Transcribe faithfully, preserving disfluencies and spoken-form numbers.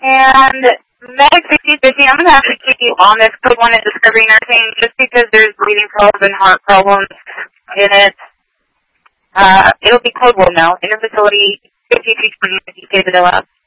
And Medic sixty fifty, I'm going to have to keep you on this code one at Discovery Nursing just because there's bleeding problems and heart problems in it. Uh, it'll be code one now. Interfacility fifty-two twenty Vanilla.